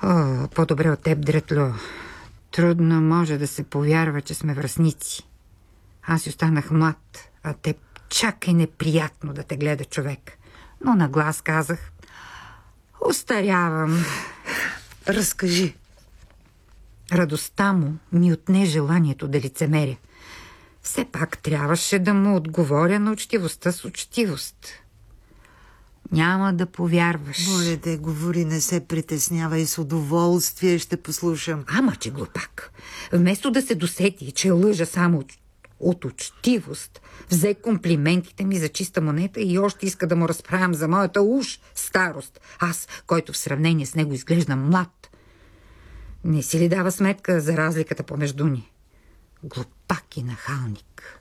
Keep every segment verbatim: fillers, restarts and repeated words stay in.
О, по-добре от теб, Дретло. Трудно може да се повярва, че сме връстници. Аз останах млад, а теб чак е неприятно да те гледа човек. Но на глас казах: остарявам. Разкажи. Радостта му ми отне желанието да лицемеря. Все пак трябваше да му отговоря на учтивостта с учтивост. Няма да повярваш. Моля те, говори, не се притеснява и с удоволствие ще послушам. Ама, че глупак. Вместо да се досети, че лъжа само от, от учтивост, взе комплиментите ми за чиста монета и още иска да му разправям за моята уж старост. Аз, който в сравнение с него изглеждам млад. Не си ли дава сметка за разликата помежду ни? Глупак и нахалник.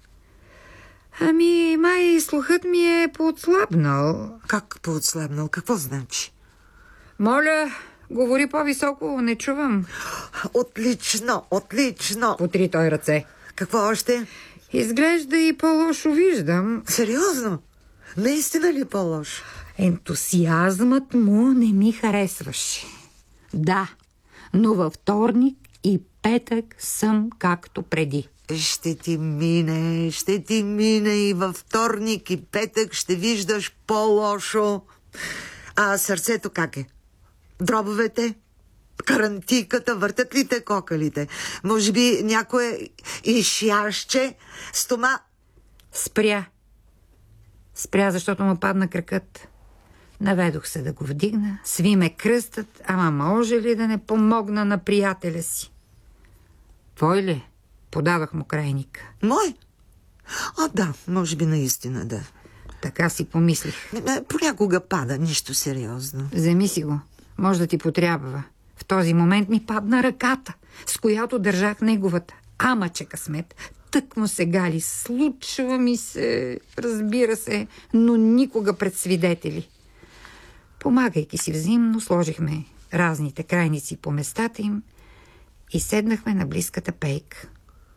Ами, май слухът ми е поотслабнал. Как поотслабнал? Какво значи? Моля, говори по-високо, не чувам. Отлично, отлично. Потри той ръце. Какво още? Изглежда и по-лошо виждам. Сериозно? Наистина ли по-лошо? Ентусиазмът му не ми харесваше. Да, но във вторник и петък съм както преди. Ще ти мине, ще ти мине и във вторник и петък ще виждаш по-лошо. А сърцето как е? Дробовете? Карантиката? Въртат ли те кокалите? Може би някое ишяще? Стома? Спря. Спря, защото му падна кракът. Наведох се да го вдигна, сви ме кръстът, ама може ли да не помогна на приятеля си? Твой ли? Подавах му крайник. Мой? А, да, може би наистина да. Така си помислих. Понякога пада, нищо сериозно. Вземи си го, може да ти потрябва. В този момент ми падна ръката, с която държах неговата. Ама че късмет, тъкмо сега ли, случва ми се, разбира се, но никога пред свидетели. Помагайки си взаимно, сложихме разните крайници по местата им и седнахме на близката пейка.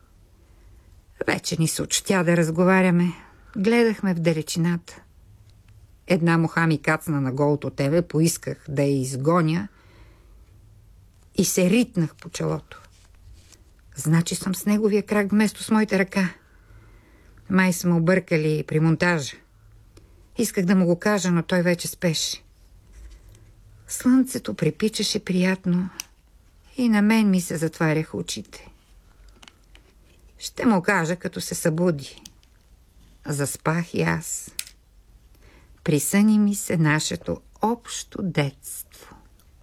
Вече ни се отчетя да разговаряме. Гледахме в далечината. Една муха ми кацна на голото тебе, поисках да я изгоня и се ритнах по челото. Значи съм с неговия крак вместо с моята ръка. Май сме объркали при монтажа. Исках да му го кажа, но той вече спеше. Слънцето припичаше приятно и на мен ми се затваряха очите. Ще му кажа, като се събуди. Заспах и аз. Присъни ми се нашето общо детство.